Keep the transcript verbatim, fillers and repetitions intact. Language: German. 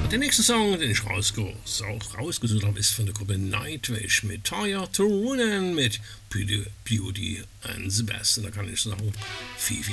Der nächste Song, den ich rausgesucht, auch rausgesucht habe, ist von der Gruppe Nightwish mit Tired to Runnen mit Beauty and the Best. Und da kann ich sagen, viel, viel